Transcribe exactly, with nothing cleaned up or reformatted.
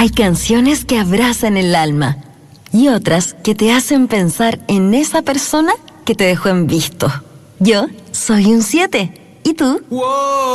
Hay canciones que abrazan el alma y otras que te hacen pensar en esa persona que te dejó en visto. Yo soy un siete. ¿Y tú? Wow.